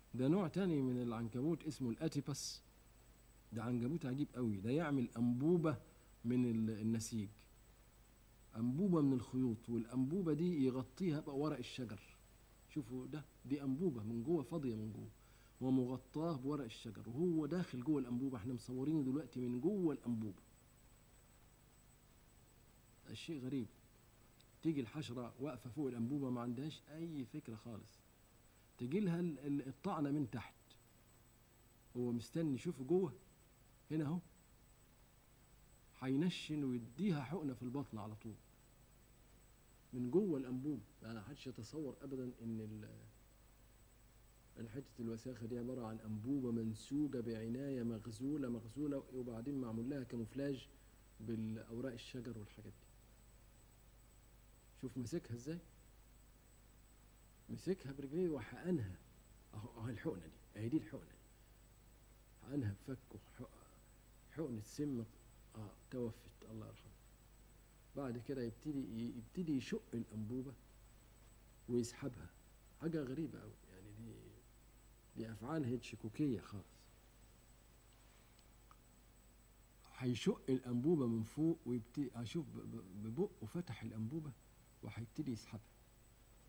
ده نوع تاني من العنكبوت اسمه الاتيباس. ده عنكبوت عجيب قوي، ده يعمل انبوبه من النسيج، انبوبه من الخيوط، والانبوبه دي يغطيها بقى ورق الشجر. شوفوا ده، دي انبوبه من جوه فاضيه من جوه ومغطاه بورق الشجر، وهو داخل جوه الانبوبه، احنا مصورينه دلوقتي من جوه الانبوبه. الشيء غريب، تيجي الحشره واقفه فوق الانبوبه ما عندهاش اي فكره خالص، تجي لها الطعنه من تحت، هو مستني يشوف جوه، هنا اهو هينشن ويديها حقنه في البطن على طول من جوه الانبوب. يعني محدش يتصور ابدا ان حته الوساخه دي عباره عن انبوبه منسوجه بعنايه، مغزوله وبعدين معمول لها كاموفلاج بالاوراق الشجر والحاجات دي. شوف مسكها ازاي، مسكها برجليه وحقنها. اهو الحقنه دي، اهي دي الحقنه دي، حقنها بفكه، حقنه سم. توفت الله يرحمه. بعد كده يبتدي يشق الانبوبه ويسحبها. حاجه غريبه قوي يعني، دي افعال هيتشكوكيه خالص. هيشق الانبوبه من فوق ويبتدي اشوف ببقه فتح الانبوبه وهيبتدي يسحبها.